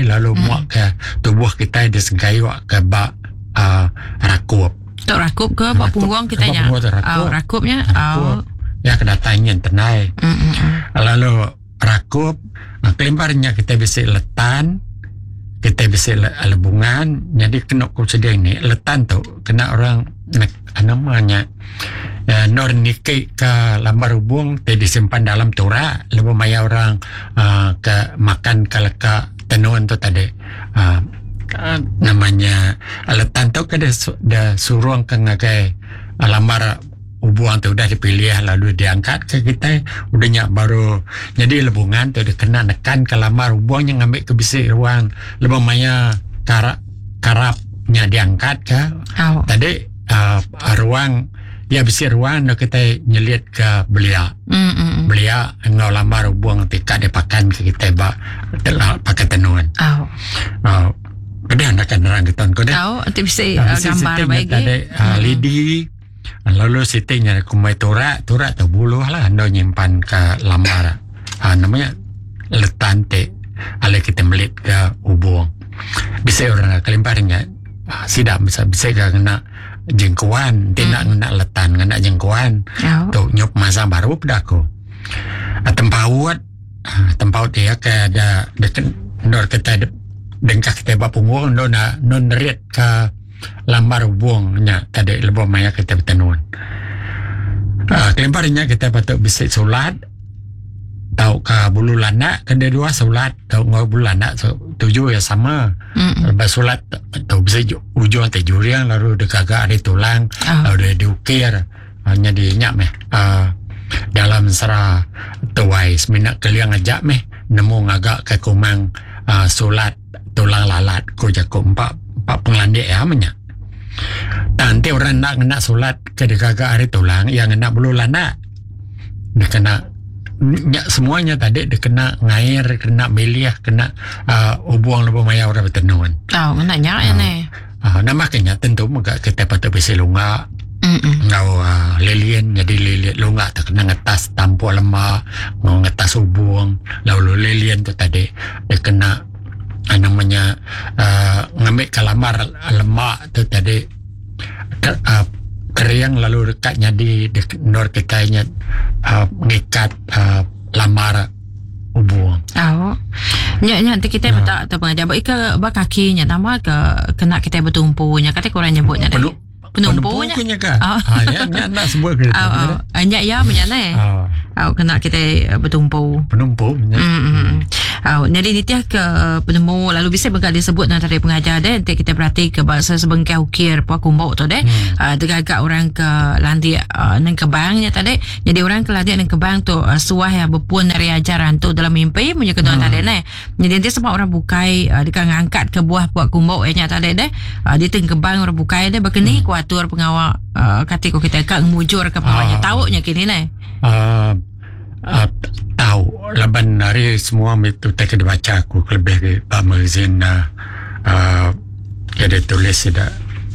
lalu muak ke tubuh kita disegayuk ke bak rakup. Tak rakup ke bak punggung kita nya. Rakupnya. Ya kedatangnya tenai. Lalu rakup kelimparnya kita bisa letan, kita bisa lebungan. Jadi kena kusedia ini letan tu kena orang namanya nornike ke lambar hubung disimpan dalam tura, lebih maya orang ke makan ke tenun tu tadi namanya letan tu ke dah suruh ke ngagai lambar hubung tu dah dipilih lalu diangkat ke kita udahnya baru jadi lebungan tu dia kena nekan ke lambar hubung yang ambil ke bisi ruang lebih maya karapnya diangkat ke tadi ruang ya bisi ruang nak kita nyelit ke belia ngau lambar hubung tika dia pakan ke kita pakai tenun Kemudian akan nerang kita kau dah. Nanti bisa gambar baik. Lidi, lalu sitingnya kumai turak tu buluh lah, anda nyimpan ke lambar. Namanya letante, ala kita melit ke hubung. Bisa orang kelimparnya, sidak bisa kena jengkuan, tidak kena letan, kena jengkuan. Tu nyop masa baru pedaku. Tempaut dia ke ada dekat nor kita dengkak kita bapunggung non red ke lambar hubungnya tadi lebih maya kita bertenun. Kelimparnya kita patut bisa solat tau ke bulu lana kan dia dua solat tau ngau bulu lana tujuh ya sama. Lepas solat tau bisa ujung tejuriang lalu dekagak ada tulang lalu dia diukir hanya dinyak dalam serah tuai seminak keliang ajak nemu ngagak ke kumang solat tulang lalat ko jako empat pengelandik ya menya. Nanti orang nak solat ke dekaga hari tulang yang nak bulu lana dia kena semuanya tadi dia kena ngair, kena beliah, kena hubung lebih maya orang bertenun. Kena nyak ni. Makanya tentu maka kita patut bisa lunga ngau lilin jadi lilin lunga tak kena ngetas tampu lemah ngau ngetas hubung lalu lilin tu tadi dia kena namanya ngambil kalamar lemak tu tadi keriang lalu dekatnya di nor kitanya mengikat lamar hubung. Nanti kita tak pengajar baik ke kakinya tambah ke kena kita bertumpunya kata korang nyebutnya tadi. Penumpunya kan? Ya nak sebut ke? Anyak ya menyana kena kita bertumpu. Penumpu. Jadi nitiah ke penemu lalu bisa bakal disebut nanti pengajar deh. Nanti kita berarti ke bahasa sebengkai ukir puak kumbuk tu deh. Tegagak orang ke lantik neng kebangnya tadi. Jadi orang ke lantik neng kebang tu suah yang berpun dari ajaran tu dalam mimpi punya kedua tadi deh. Jadi nanti semua orang bukai dekat ngangkat ke buah puak kumbuk nya tadi deh. Di teng kebang orang bukai deh bakini kuatur pengawal katiko kita kak mujur ke bawahnya tahunya kini nih. Tahu laban hari semua itu tak dibaca aku lebih ke Pak Magazine ada tulis sudah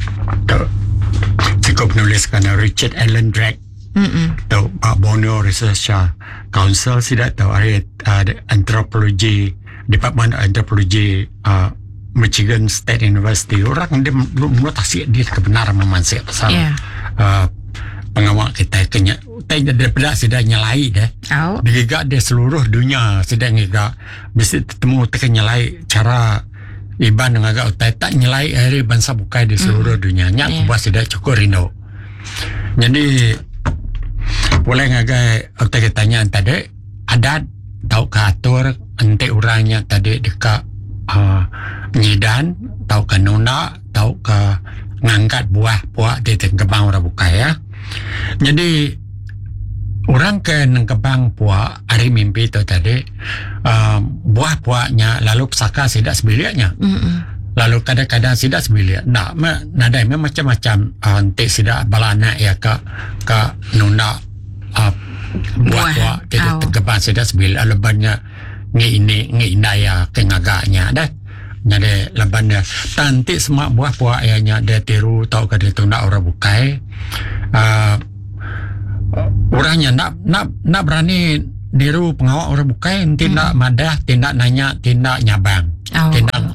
cukup nulis kerana Richard Allen Drake tahu Pak Borneo Research Council sudah tahu hari antropologi Department Anthropology Michigan State University orang dia mutasi dia kebenaran memansik pasal pengawal kita kenya daripada sudah nyalai dah digigak dia seluruh dunia sedang gigak bisa ketemu tekan nyalai cara iban dengan agak utai tak nyalai hari bangsa bukai di seluruh dunia nyak buat sudah cukup rindu jadi boleh ngagai utai kitanya tadi adat tahu keatur ente orangnya tadi dekat nyidan tahu ke nunda tahu ke ngangkat buah di kebang orang bukai ya. Jadi orang ke kebang puak hari mimpi tu tadi buah-buahnya lalu pesaka sidak sebiliaknya lalu kadang-kadang sidak sebiliak nadai macam-macam nanti sidak balana ya ke nunda buah-buah jadi kebang sidak sebiliak lebannya ngi ya ke ngagaknya dah jadi lebannya nanti semua buah-buah ayahnya dia tiru tahu ke dia tunda orang bukai orangnya nak berani niru pengawal orang bukai tindak madah tindak nanya tindak nyabang tindak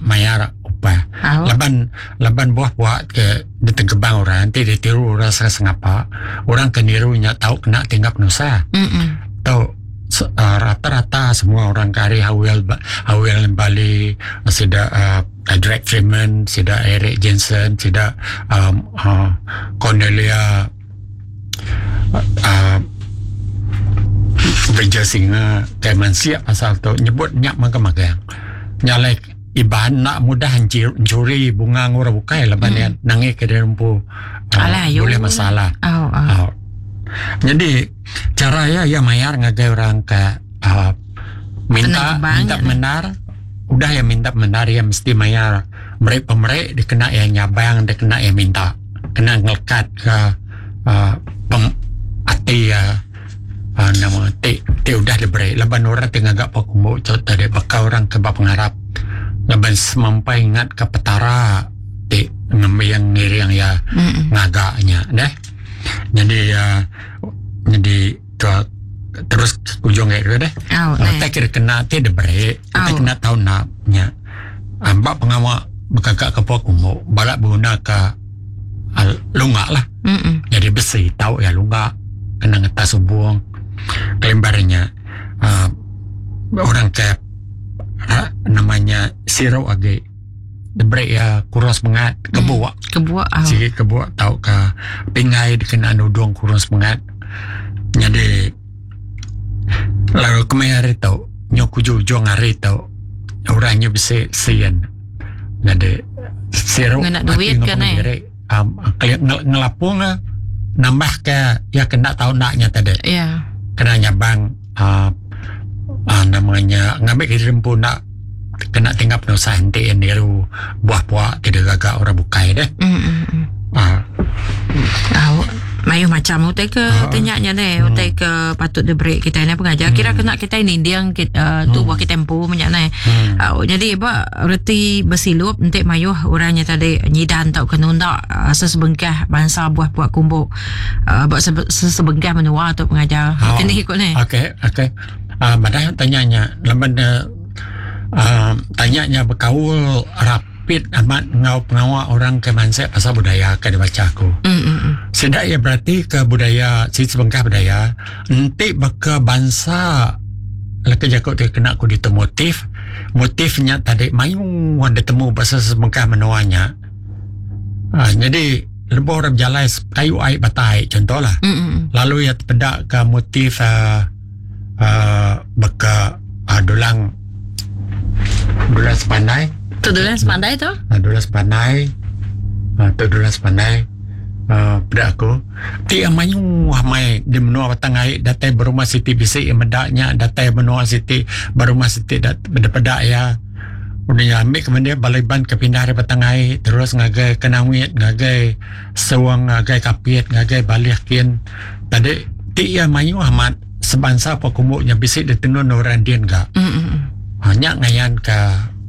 laban buah-buah ke di Tegebang orang nanti ditiru orang sengapa orang kenirunya tahu kena tinggal penusa tahu rata-rata semua orang kari Howell Bali sida Drake Freeman sida Eric Jensen sida Cornelia Bridger Singer Kaiman siap asal tu nyebut nyak magang nyalai iban nak mudah mencuri bunga ngura bukai laban dia nangi ke dalam boleh masalah. Jadi cara ya mayar ngagai orang ke minta benar udah ya minta benar ya mesti mayar merek dikena ya nyabang dikena ya minta kena ngelekat ke ati ya nama ti udah diberi laban orang tengah gak pakumbo tadi bakal orang ke pengarap laban semampai ingat ke petara ti ngambil yang ya ngagaknya deh jadi terus ujung kayak deh kita kira kena ti diberi kita kena tahu naknya ambak pengamak bekagak ke pakumbo balak guna ke lunga lah jadi besi tahu ya lunga kena ngetas buang kelembarnya orang kayak namanya siro age diberi ya kurus mengat kebuak sikit kebuak tahu ke pingai dikena nudung kurus mengat jadi lalu kemarin tahu nyoku jujung hari tahu orangnya bisa sian jadi siro ngena duit kan ngelapung nambah ke ya kena tahu naknya tadi kena nyabang namanya ngambil kirim pun nak kena tinggal penusa henti yang niru buah-buah tidak gagak orang bukai deh mayu macam utai ke tanyanya deh utai ke patut diberi kita ini pengajar kira kena kita ini dia tu buat kita tempo menyana jadi reti bersilup nanti mayu orangnya tadi nyidan tau kenunda sesebengkah bangsa buah-buah kumbuk buat sesebengkah menua tu pengajar ini ikut ni okey badai tanyanya laban tanyanya berkaul rapid amat pengawal orang ke Mansek pasal budaya ke dibaca aku sedak ya berarti ke budaya sebengkah budaya nanti baka bangsa laki jakut dia kena aku ditu motifnya tadi mayu ada temu pasal sebengkah menuanya jadi lebih orang berjalan kayu air batai contohlah lalu ya pedak ke motif baka dulang sepandai tu dulang sepandai tu dulang sepandai pada aku ti amayu amai di menua batangai datai berumah siti bisi medaknya datai menua siti berumah siti pada ya udah ambil kemudian baliban kepindah dari batangai terus ngagai kenawit ngagai sewang ngagai kapit ngagai balikin tadi ti amayu amat sebangsa pakumuknya bisi ditenun orang dian gak hanya ngayan ke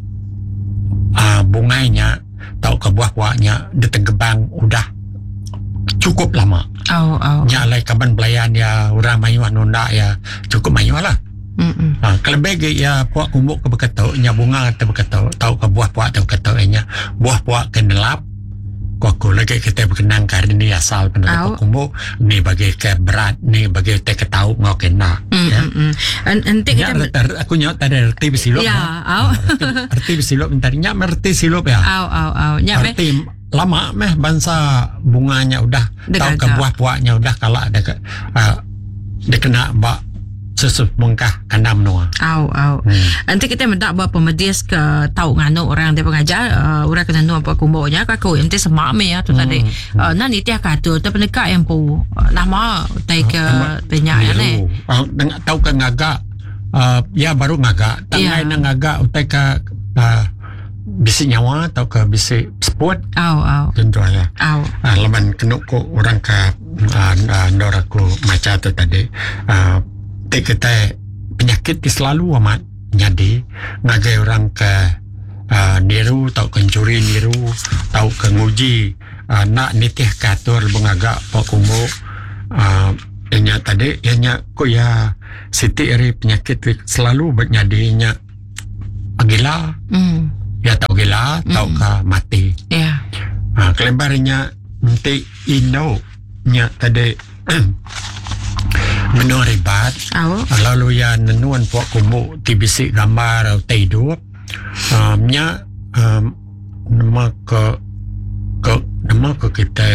bungainya tahu ke buah-buahnya di Tegebang udah cukup lama nyalai kaban belayan ya orang mayu nunda ya cukup mayu lah kalau bagi ya puak kumuk ke beketuk nya bunga ke beketuk tahu ke buah-buah ke beketuk nya buah-buah ke nelap Kau lagi kita berkenang kali ni asal pendapat kumbu ni bagi ke berat ni bagi kita ketahu ngau kena. Nanti kita aku nyot tadi erti bersilup. Ya, erti bersilup tadinya merti silup ya. Erti lama meh bangsa bunganya udah tahu ke buah-buahnya udah kalau ada dia kena bak sesup mengkah kandam noa. Nanti kita mendak buat pemedis ke tahu nganu orang dia pengajar orang kena nuan buat kumbonya kakau nanti semak me ya tu tadi. Nani tiak katu tu pendekat yang pu lama tai ke penyak ni. Tahu ke ngagak ya baru ngagak. Tangai nang ngagak utai ke bisi nyawa atau ke bisi sport. Tentu ya. Laman kenuk ko orang ke noraku maca tu tadi. Kita penyakit selalu amat jadi ngagai orang ke niru tau kencuri niru tau ke nguji nak nitih katur bengagak pakumu inya tadi inya ko ya siti eri penyakit selalu bernyadinya gila ya tau gila tau ke mati Kelebarnya nanti Indo nya tadi menua ribat. Lalu ya nenuan puak kumbuk tibisi gambar atau tidur nya nama ke kita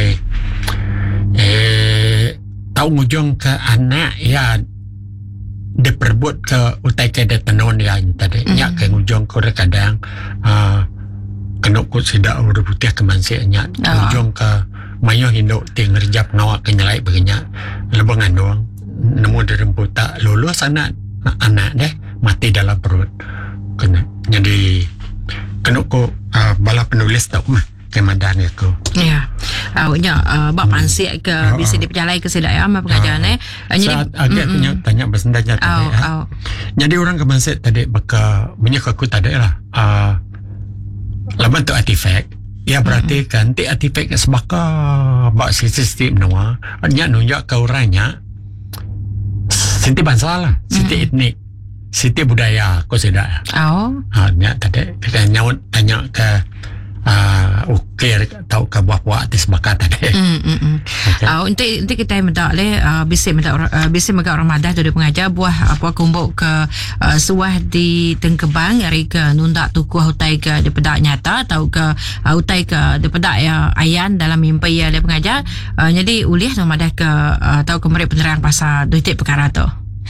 tahu ngujung ke anak ya diperbut ke utai ke detanon ya tadi nya ke ngujung ke kadang kena ku sidak udah putih ke mansianya ngujung ke mayo hindo ting rejap ngawak ke nyelai begenya lebangan doang nemu diremput tak lulus anak deh mati dalam perut kena jadi kena ku bala penulis tak mah kemadan aku. Ya. Bak pansik ke bisa diperjalai ke sidak ya ama pengajaran saat agak tanya bersendanya tadi. Jadi orang ke pansik tadi baka menyekaku tadi lah. Laban tu artifak. Ya berarti kan ti artifak sebaka bak sistem noa. Nya nunjuk ke orangnya siti bangsa lah, siti etnik, siti budaya ko sidak. Nya tadi kita nyaut tanya ke ukir tahu ke buah-buah atas bakat tadi. Nanti kita mendak le bisa mendak Ramadan tu dia pengajar buah apa kumbuk ke suah di Tengkebang hari ke nundak tukuh utai ke daripada nyata atau ke utai ke daripada ya ayan dalam mimpi ya dia pengajar. Jadi uliah Ramadan ke tahu ke mereka penerang pasal duit perkara tu.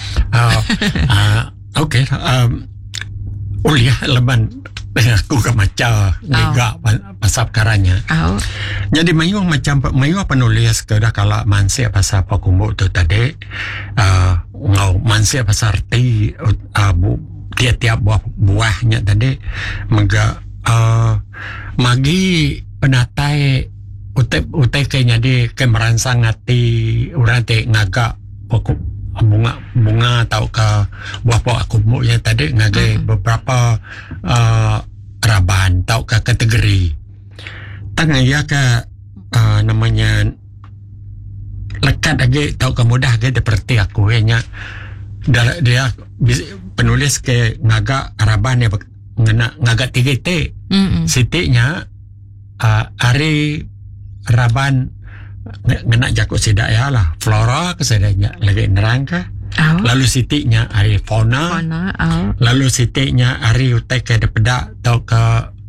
Okey. Uliah leban aku ke macam nega pasal perkaranya. Jadi mayu penulis ke dah kala mansia pasal apa kumbuk tu tadi ngau mansia pasal arti tiap-tiap buahnya tadi mega magi penatai utai kayaknya di ke merangsang hati orang te ngagak pokok bunga atau ke buah-buah kumbuk yang tadi ngagai beberapa raban atau ke kategori tangan ya ke namanya lekat lagi atau ke mudah lagi seperti aku nya dia penulis ke ngagak raban ya ngagak 3T sitiknya hari raban ngena jakut sidak ya lah flora kesedanya lagi nerangka lalu sitiknya hari fauna lalu sitiknya hari utai ke daripada atau ke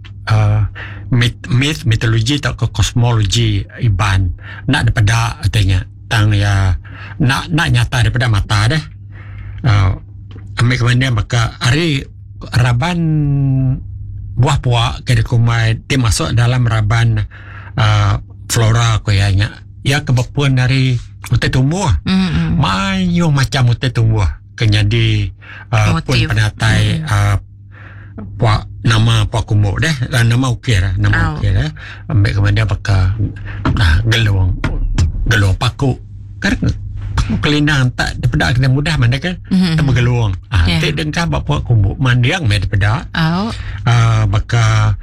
mitologi atau ke kosmologi iban nak daripada artinya tang ya nak nyata daripada mata deh ambil kemudian maka hari raban buah-buah ke dikumai dia masuk dalam raban flora kayaknya ya kebepuan dari utai tumbuh mayu macam utai tumbuh kenyadi pun penatai puak nama puak kumbuk deh nama ukir ambil kemudian pakai geluang paku karena paku kelindang tak daripada kita mudah mana kan tak bergeluang tak dengkah puak kumbuk mandiang mai daripada pakai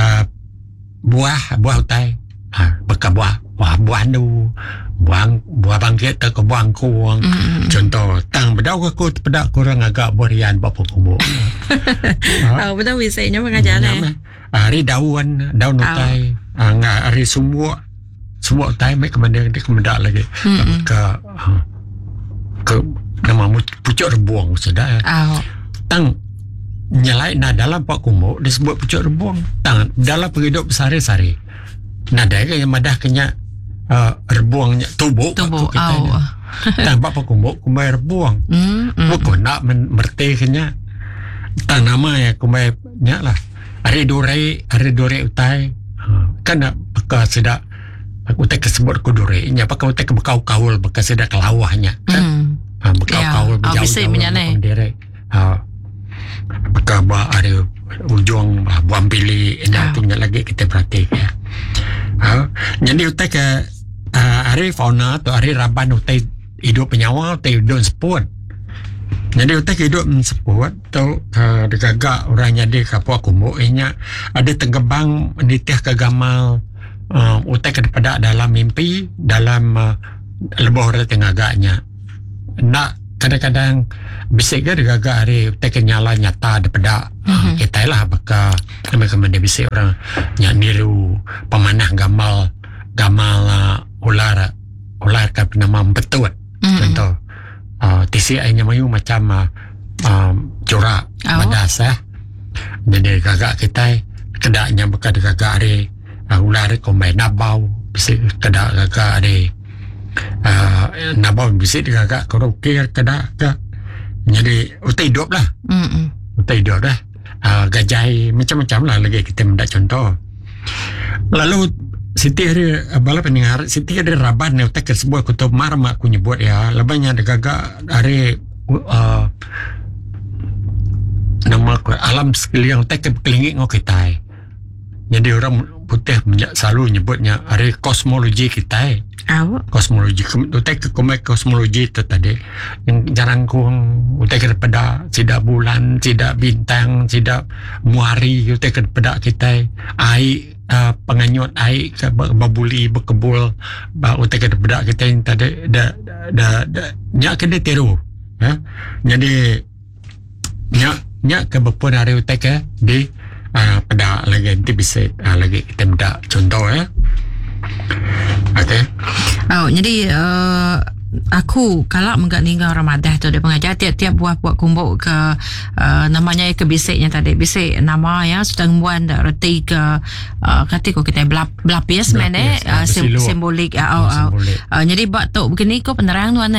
buah utai bekas buah tu buah bangkit ke buah kuang contoh tang bedau aku pedak kurang agak borian bapa kumbuk betul wisainya mengajar hari daun utai hari semua utai mai kemudian dia kemendak lagi ke nama pucuk rebuang sudah tang nyalai dalam pak kumbuk disebut pucuk rebuang tang dalam penghidup sehari-hari nada yang madah kenya rebuangnya tubuh kita tanpa pakumbuk kumbai rebuang bukan nak merti kenya tang nama ya kumbai nya lah hari dore utai kan pakai sedak utai kesebut ku dore nya pakai utai ke bekau kaul pakai sedak kelawahnya kan bekau kaul berjauh direk pakai hari ujung buang pilih nya tu lagi kita perhatikan. Jadi utai ke hari fauna atau hari raban utai hidup penyawa utai hidup seput. Jadi utai hidup seput tu digagak orang jadi kapua kumbuk nya ada Tengkebang nitih ke gamal utai ke daripada dalam mimpi dalam lebih orang tengagaknya nak kadang-kadang bisik ke gagak hari utai nyala nyata daripada kita lah baka mereka mende bisik orang yang niru pemanah gamal ular ka nama betut contoh tisi airnya mayu macam corak badas jadi gagak kita kedaknya baka gagak hari ular ko main nabau bisik kedak gagak hari nabau bisik gagak korokir kedak jadi utai hidup lah utai hidup lah gajah macam-macam lah lagi kita mendak contoh lalu Siti hari bala pendengar Siti ada raban utai ke sebuah kutub marma aku nyebut ya lebihnya ada gagak hari nama alam sekeliling utai ke kelingik ngok kita jadi orang putih selalu nyebutnya hari kosmologi kita kosmologi utai ke kosmologi itu tadi yang jarang utai ke daripada tidak bulan tidak bintang tidak muari utai ke daripada kita air penganyut air babuli berkebul utai ke daripada kita yang tadi nyak kena tiru jadi nyak ke berpun hari utai ke di pada lagi nanti bisa lagi kita minta contoh okay. Jadi aku kalau menggak ninggal Ramadan tu dia pengajar tiap-tiap buat kumpul ke namanya ke bisiknya tadi bisik nama ya sedang buan dak reti ke kata kita belapis mana simbolik jadi bak tu begini ko penerang tuan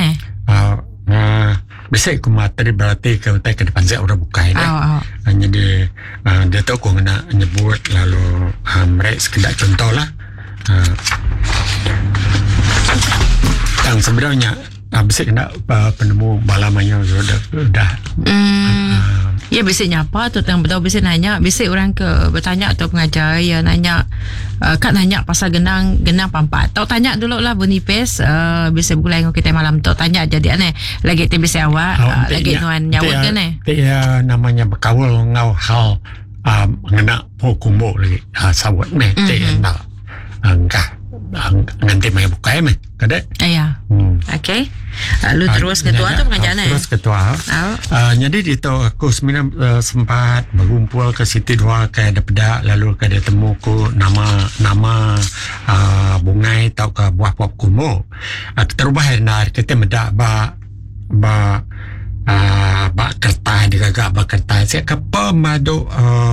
bisik ku materi berarti ke utai ke depan saya udah bukai jadi dia tahu ku nak nyebut lalu mereka sekedar contoh lah yang sebenarnya bisik kena penemu balamanya sudah ya bisik nyapa tu yang betul bisik nanya bisik orang ke bertanya atau pengajar ya nanya kat nanya pasal genang pampat tahu tanya dulu lah benipes bisik bulai ngau kita malam tu tanya jadi aneh lagi ti bisik awak lagi nuan nyawut kan dia namanya berkawal ngau hal ngena pokumbo lagi sawat meh dia nak angka nanti mai bukai meh kada okey lu terus ketua tu pengajaran terus ketua jadi itu aku sempat berkumpul ke Siti Dua ke daripada lalu ke dia temu ku nama bungai tau ke buah pop kumo terubah hari kita medak ba kertas dia gagak ba kertas saya ke pemadu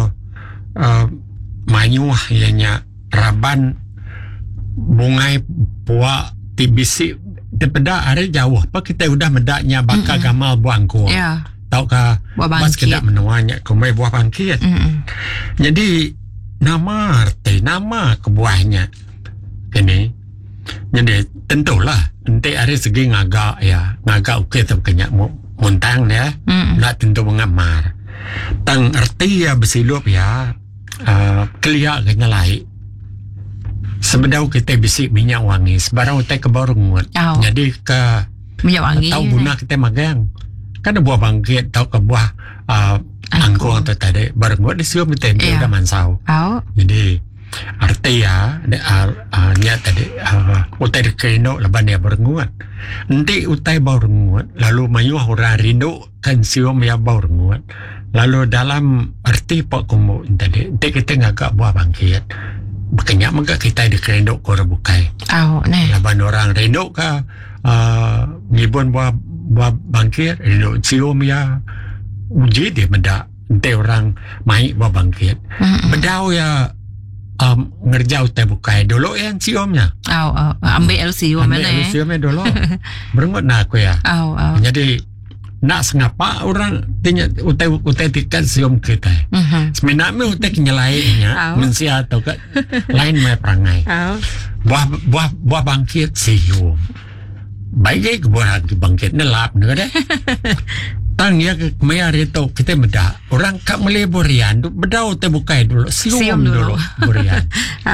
manyuah ianya raban bungai puak tibisi daripada hari jauh apa kita udah medaknya bakal gamal buangku tau ka mas kedak menuanya kumai buah bangkit jadi nama arti nama kebuahnya ini jadi tentulah nanti hari segi ngagak okey tu kenyak muntang ya nak tentu mengamar tang arti ya bersilup ya keliak kena lain sebenarnya kita bisik minyak wangi sebarang utai ke barungut jadi ke minyak wangi tahu guna kita magang kan ada buah bangkit tahu ke buah angkung atau tadi barungut disium kita udah mansau jadi arti ya niat tadi utai dikeno leban ya barungut nanti utai barungut lalu mayuh orang rindu kan sium ya barungut lalu dalam arti pak kumu tadi nanti kita ngagak buah bangkit makanya maka kita dikerendok kau bukai. Laban orang rendok ka ngibun buah bangkit rendok cium ya uji dia mendak ente orang mai buah bangkit. Bedau ya ngerjau teh bukai dulu yang ciumnya. Ambil cium mana? Ambil ciumnya dulu. Berengut nak aku ya. Jadi nak sengapa orang tanya utai tikat siom kita. Sebenarnya me utai nyelainnya mensia atau ke lain me perangai. Buah bangkit siom. Baik buah bangkit nelap nih deh. Tang ya ke mayar itu kita beda. Orang kak meli burian beda utai bukai dulu siom dulu burian.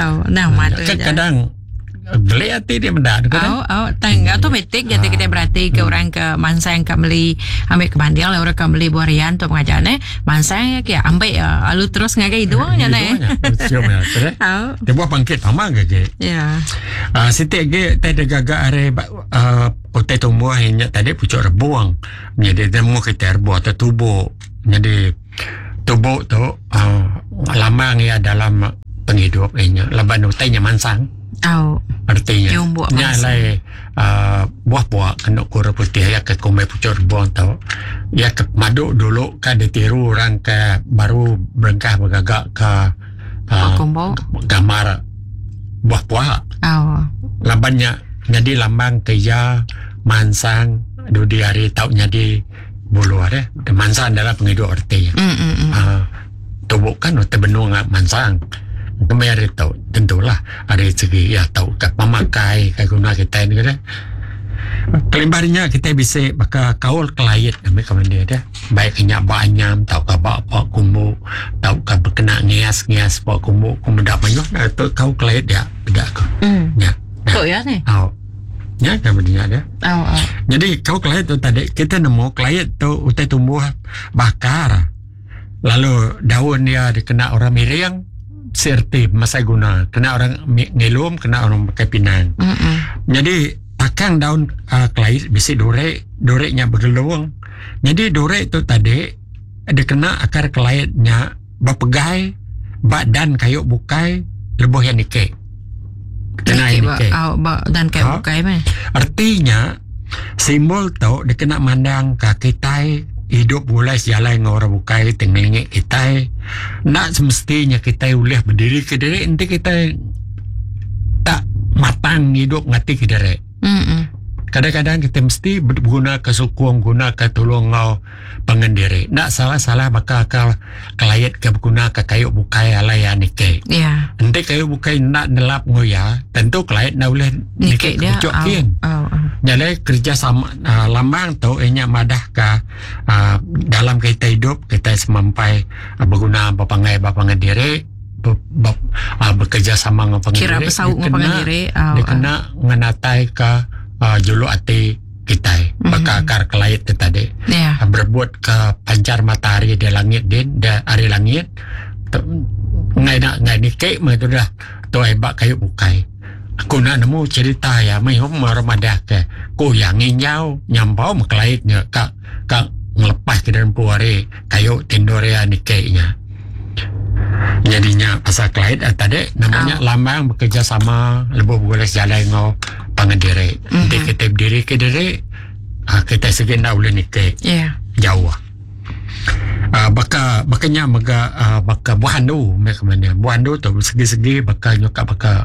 Kadang beli hati dia mendak tang otomatik jadi kita berarti ke orang ke mansang ke beli ambil ke bandil orang ke beli buarian tu pengajarnya mansang ya ambil lalu terus ngagai doangnya dia buah bangkit sama gak Siti ge teh gagak are utai tumbuh hanya tadi pucuk rebuang. Jadi temu kita rebuang atau tubuh. Jadi tubuh tu lamang ya dalam penghidup nya. Laban utai nya mansang. Artinya nyalai buah-buah kena kura putih ya ke kumai pucuk rebuang tau. Ya ke madu dulu kan ditiru orang ke baru berengkah bergagak ke gambar buah-buah. Labannya jadi lambang keja mansang di hari tau jadi bulu ada mansang dalam penghidup artinya. Tubuh kan benung mansang. Kemarin tahu tentulah ada segi ya tahu kat pemakai kat guna kita ni kan. Kelimbarnya kita bisa baka kaul kelait kami dia dah. Baik kenya banyam tahu ka apa kumbu tahu ka berkena ngias pak kumbu dak banyak atau kau kelait dia tidak ke. Ya. Kau ya ni. Ya kemudian dia. Jadi kau kelait tu tadi kita nemu kelait tu utai tumbuh bakar. Lalu daun dia dikena orang miring serti masa guna kena orang ngelum kena orang pakai pinang. Jadi takang daun kelait bisa dorek-doreknya bergeluang. Jadi dorek tu tadi dikena akar kelaitnya berpegai badan kayu bukai lebuh yang nike. Kena yang nike. Dan kayu bukai mah. Artinya simbol tu dikena mandang ke kita hidup mulai jalan dengan orang bukai tengah kita nak semestinya kita boleh berdiri ke diri nanti kita tak matang hidup ngati ke diri. Kadang-kadang kita mesti berguna ke suku guna ke tolong ngau pengendiri nak salah-salah maka kelayat ke berguna ke kayu bukai alaya nike. Nanti kayu bukai nak nelap ngoya tentu kelayat nak boleh nike dia jadi kerja sama lambang tu ianya madah ke dalam kita hidup kita semampai berguna bapangai diri bekerja sama dengan pengendiri kira bersau dengan pengendiri dia kena menatai ke julu ati kita baka akar kelait tu tadi berbuat ke pancar matahari di langit din da hari langit ngai nike mah tu dah tu hebat kayu bukai. Aku nak nemu cerita ya mai hom ramadah ke ko yang nginyau nyampau makelaitnya kak ngelepas ke dalam puari kayu tindorea nike-nya. Jadinya pasal kelait tadi namanya lambang bekerja sama lebih boleh jalan ngau pengendiri. Nanti kita berdiri ke diri kita segi nak boleh nike jauh. Bakanya baka buhandu mereka mana buhandu tu segi-segi baka nyokap baka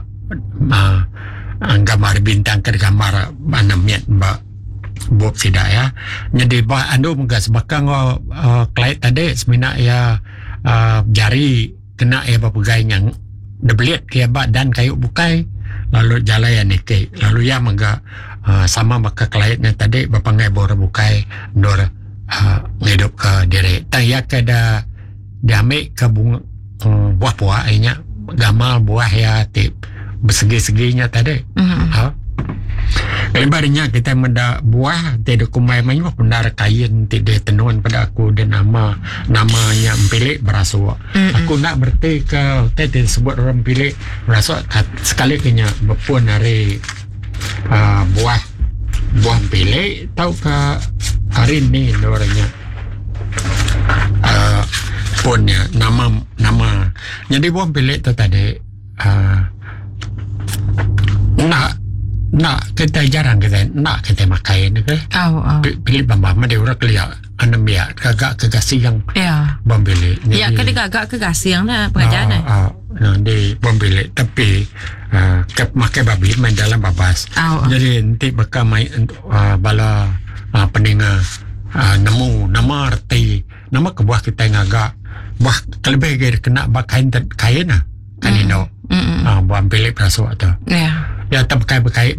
gambar bintang ke gambar anamiat mbak buat sidak ya. Jadi buhandu muka sebakang kelait tadi semina ya jari kena ya berpegai yang debelit ke dan kayu bukai lalu jalan ya nike lalu ya maka sama maka kelaitnya tadi berpangai bora bukai dor ngidup ke diri tanya ke dah diambil ke bunga buah-buah nya gamal buah ya tip bersegi-seginya tadi lebarnya kita menda buah tidak kumai mayu benar kain tidak tenun pada aku dan namanya pilih berasuk aku nak berarti ke tadi sebut orang pilih berasuk sekali kena berpun hari buah pilih tahu ke hari ni orangnya punnya nama jadi buah pilih tu tadi nak kita jarang kita nak kita makai ni ke pilih bamba dia orang kelia anemia kagak kegasiang bambili ya kagak kegasiang lah pengajaran di bambili tapi makai babi main dalam babas jadi nanti bakal main bala peninga nemu nama arti nama kebuah kita yang agak buah kelebih kena bakain kain kan ino buah pilih perasuk tu ya tak berkait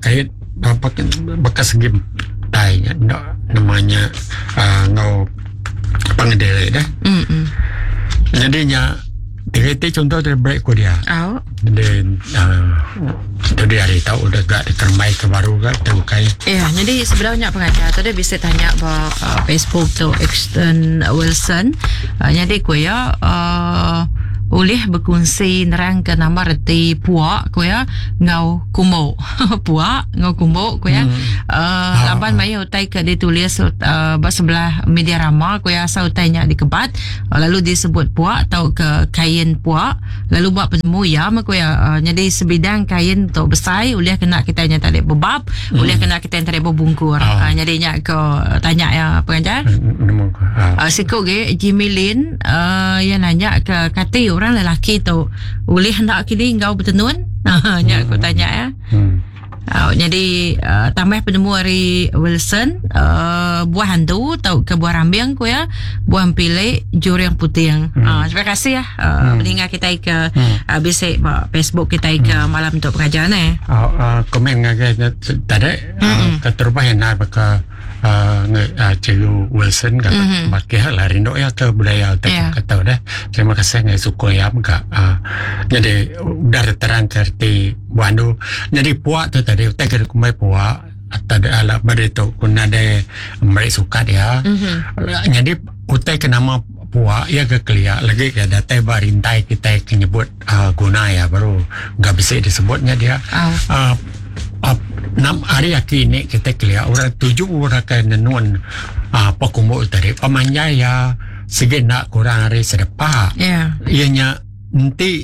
bekas segi tanya namanya ngau pengendiri dah jadinya tiga-tiga contoh dari break ko dia dan tadi hari tahu udah gak dikermai ke baru gak terbukai jadi sebenarnya pengajar tadi bisa tanya Facebook tu Exton Wilson jadi ko ya boleh berkongsi nerang ke nama reti puak ko ya ngau kumo puak ngau kumo ko ya laban mai utai ke ditulis sebelah media rama ko ya asal utainya dikebat lalu disebut puak atau ke kain puak lalu buat penemu ya ko ya jadi sebidang kain tu besai boleh kena kita nya tadi bebab boleh kena kita tadi berbungkur jadinya ke tanya ya pengajar sikut ge Jimilin yang nanya ke kata orang lelaki tu boleh hendak kini engkau bertenun nya aku tanya ya jadi tambah penemu hari Wilson buah hantu atau ke buah rambiang ko ya buah pilih juri yang putih terima kasih ya mendengar kita ke bisik Facebook kita ke malam untuk pengajaran komen ngagai tadi keterubah yang nak baka cikgu Wilson kata pakai hal lari no ya ke budaya kata dah terima kasih ngai suku ya maka jadi udah terang kerti buandu jadi puak tu tadi utai ke kumai puak atau ala bereto kuna de mereka suka dia jadi utai ke nama puak ya ke kelia lagi ke datai barintai kita nyebut guna ya baru nggak bisa disebutnya dia nam hari ini kita kelia orang 7 orang ke nenun pakumo tadi pamanya ya segena kurang hari sedepa ianya nanti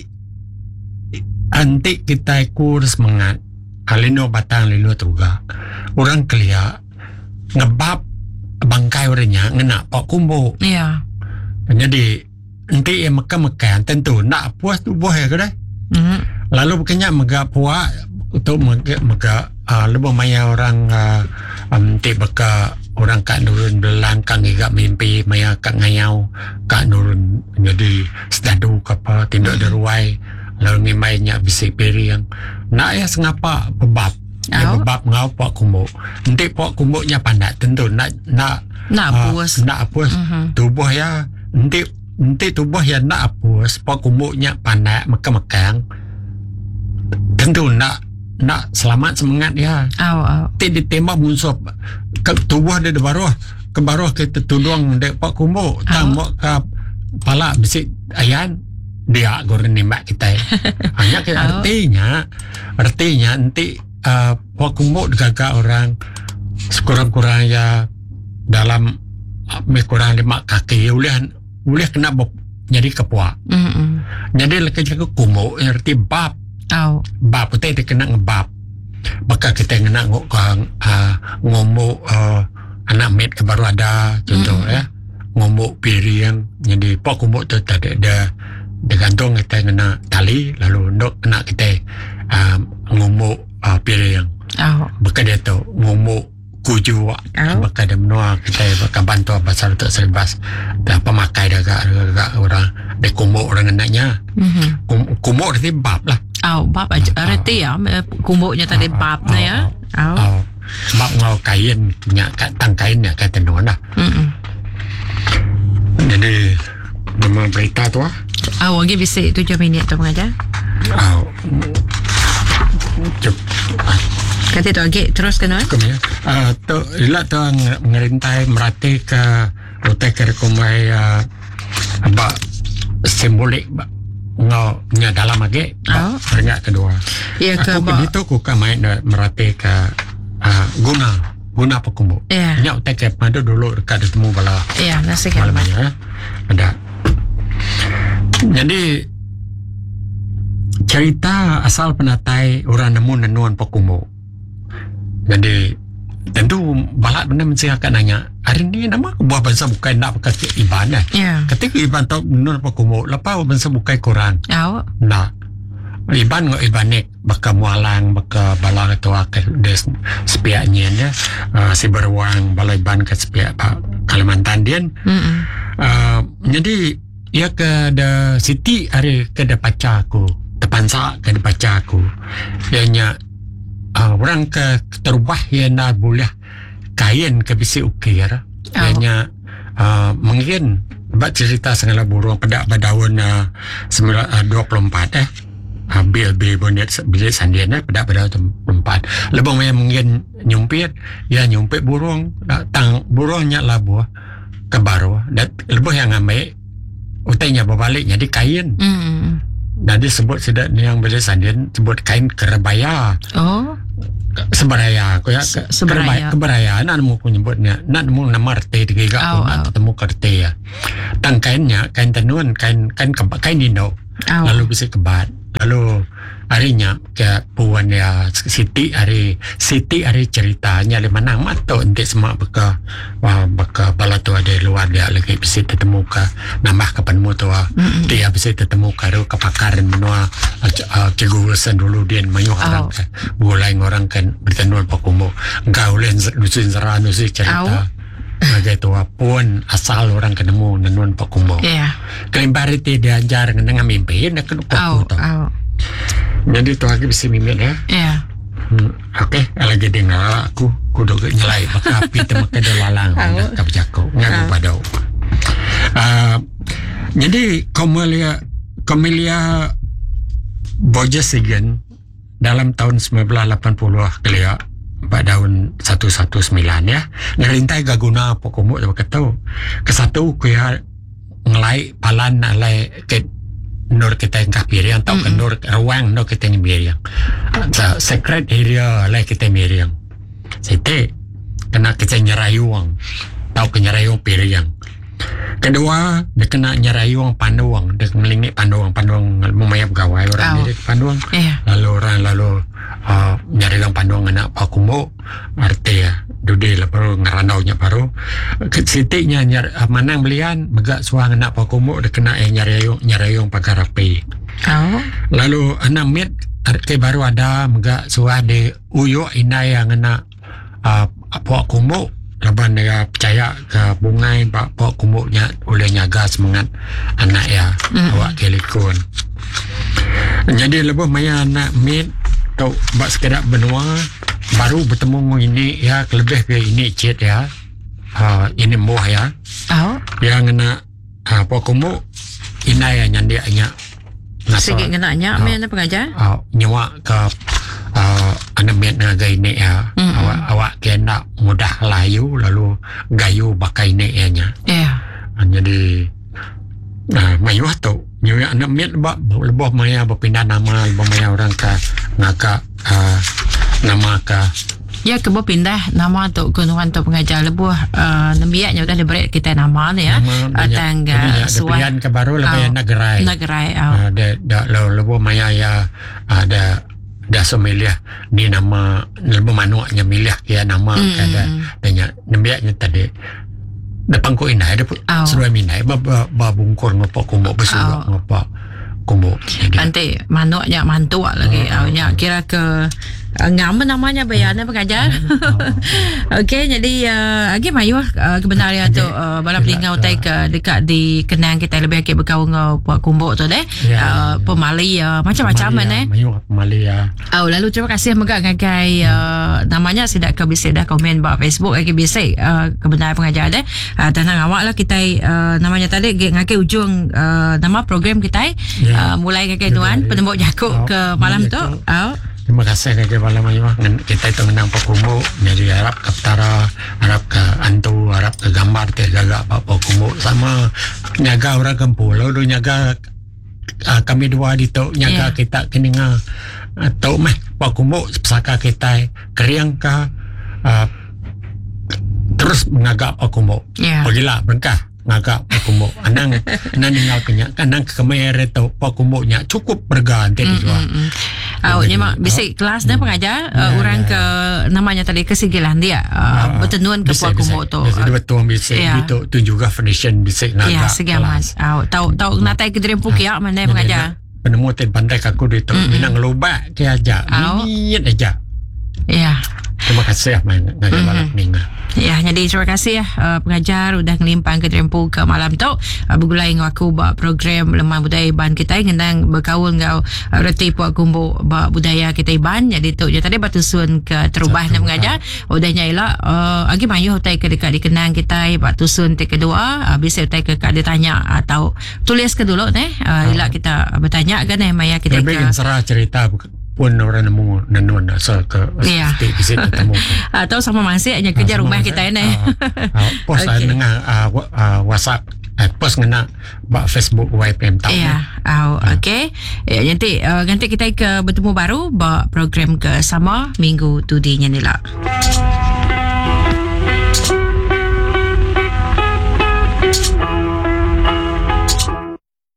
kita kurs mengat alino batang lino tuga orang kelia ngebab bangkai orangnya ngena pakumo jadi nanti yang meka tentu nak puas tu buah ya kedai lalu bukannya mega puas untuk mega lebih maya orang nanti beka orang kat nurun belang kang igak mimpi maya kat ngayau kat nurun jadi sedadu kapa tindak deruai lalu ngimainya bisik piring nak ya sengapa bebab ya bebab ngau pak kumuk nanti pak kumuknya pandat tentu nak puas tubuh ya nanti tubuh ya nak puas pak kumuknya pandat mekang tentu nak selamat semangat ya ditembak musuh ke tubuh dia ke baruh kita tudung dek pak kumuk tambah ke pala bisik ayan dia goreng nembak kita hanya artinya nanti pak kumuk digagak orang sekurang-kurang ya dalam kurang 5 kaki boleh kena jadi kepuak jadi lagi jaga kumuk arti bab putih dia kena ngebab maka kita kena ngomong anak met ke baru ada contoh ya ngomong piring jadi pok kumuk tu tadi ada gantung kita kena tali lalu ndok kena kita ngomong piring maka dia tu ngomong kuju maka dia menua kita bakal bantu pasal untuk seribas dan pemakai agak orang dia kumuk orang anaknya kumuk dia bab lah bab aja arti ya kumuknya tadi babnya ya bab ngau kain punya tang kainnya kain tenun dah jadi nama berita tu lagi bisa 7 minit tu mengajar kata tu lagi terus kena tu ilah tu ngerintai merati ke utai ke rekomai abak simbolik ngau nya dalam lagi peringat kedua aku begitu aku main merati ke guna pakumbu nya utai ke pada dulu dekat temu bala nasi kan ada jadi cerita asal penatai orang nemu nenuan pakumbu jadi tentu balak benar mesti akan nanya hari ni nama buah bangsa bukai nak pakai iban ketika iban tahu menurut pakumo lepas bangsa bukai korang nak iban ngok ibanek baka mualang baka balang atau akar des sepiaknya ya si beruang balai ban ke sepiak Kalimantan Dian jadi ia ke ada siti hari ke ada pacarku terpansak ke ada pacarku ianya orang ke terubah yang nak boleh kain ke bisi ukir ianya mungkin buat cerita segala burung pedak berdaun 24 bil bonnet bilik sandian pedak berdaun 24 lebih banyak mungkin nyumpit burung tang burungnya labuh ke baru dan lebih yang ambil utainya berbalik jadi kain. Dan dia sebut sedap yang belasan dia sebut kain kerebaya. Seberaya, keberaya. Nak nemu aku nyebutnya, nak nemu nama rete tiga aku nak ketemu kerte ya. Tang kainnya, kain tenun, kain dino. Lalu bisa kebat. Lalu harinya ke puan ya Siti hari ceritanya le mana mato ente semak beka bala tu ada luar dia lagi bisa ketemu ke nambah kapan mu tu dia bisa ketemu ke kepakaran menua kegugusan dulu dia mayu orang ke boleh orang kan bertenun pakumu gaulen nusin zara nusin cerita Naga itu pun asal orang ketemu nenun pakumu kalimbari dia ajar dengan mimpi nak kena jadi tu lagi bisa mimik ya. Okey, lagi dengar aku kudu nyelai maka api temak ke lalang nak kapjako ngaku padau. Jadi Camellia Borges-Sigan dalam tahun 1980 kelia pada tahun 119 ya ngerintai gaguna pokomo dia kata kesatu ku ya ngelai palan alai ke nur kita yang kapiriang tau ke nur ruang nur kita yang miriang secret area lah kita miriang sete kena kita nyerayuang tau ke nyerayuang piriang kedua dia kena nyerayuang panduang dia ngelingik panduang memayap gawai orang dia panduang lalu nyerayuang panduang anak pakumbo arti ya dudil baru ngeranaunya baru sitiknya manang belian megak suang anak pakumbo dia kena nyerayuang pagarapi lalu anak mit arti baru ada megak suah de uyo inai yang anak pakumbo laban dia percaya ke bungai pak kumuknya oleh nyaga semangat anak ya awak kelikun jadi lebih maya anak mit tau bak sekedar benua baru bertemu ini ya lebih ke ini cit ya ini muah ya yang anak pak kumuk inai yang dia sikit kenanya mana pengajar nyawa ke anak mit naga ini ya awak kena mudah layu lalu gayu bakai ini nya jadi mayuh tu nyawa anak mit lebih maya berpindah nama lebih maya orang ke ngaka nama ke ya kebo pindah nama tu kunuan tu pengajar lebuh nembiaknya udah diberi kita nama ni ya tangga suan ke baru lebih nagerai ada lebuh maya ya ada dah semilih ni nama lebih manuaknya milih ya nama ada tanya nembiaknya tadi depan ko inai ada suruh minai babungkur ngopo kumbo besuruh ngopo kumbo nanti manuaknya mantua lagi nya kira ke ngam namanya bayannya pengajar okey jadi lagi mayu kebenaran tu balap lingau tai ke dekat di kenang kita lebih ke berkawan ngau puak kumbuk tu deh pemali macam-macam mana mayu pemali ya lalu terima kasih megak ngagai namanya sidak ke bisa dah komen ba Facebook lagi bisa kebenaran pengajar deh tenang awak lah kita namanya tadi ngagai ujung nama program kita mulai ngagai tuan penembok jakuk ke malam tu terima kasih kepada malam ayah kita itu menang pakumu jadi harap ke Tara harap ke Antu harap ke gambar terjaga pak pakumu sama nyaga orang kampung lalu nyaga kami dua di tu nyaga kita kini atau meh pakumu saka kita keriang ke terus mengagak pakumu pergilah berkah ngagak pakumu anang ninggal kenya anang kemere tu pakumuknya cukup berganti dijual ni mak bisik kelas dah pengajar orang ke namanya tadi kesigilan dia bertenuan ke puak kumuk tu betul bisik itu tu juga foundation bisik ngagak segaman tahu natai ke dream pukia mana pengajar penemu ten pantai kaku itu minang lubak ke aja minit aja terima kasih ngagak balap ninga jadi terima kasih pengajar udah ngelimpang ke Drempu ke malam tu bergulai dengan aku buat program lemah budaya Iban kita ngendang berkawan ngau reti puak kumbu buat budaya kita Iban jadi tu je tadi batusun ke terubahnya pengajar udahnya ialah agi mayu utai ke dekat dikenang kita batusun tik kedua bisa utai ke kak dia tanya atau tulis ke dulu ialah kita bertanya kan maya kita ke serah cerita pun orang nemu nenun asal ke bisa ketemu atau sama masih hanya kerja rumah kita ini post dengan WhatsApp post ngena ba Facebook YPM tahu. Ya, okey. Nanti kita ke bertemu baru ba program ke sama minggu tu di Nyanila.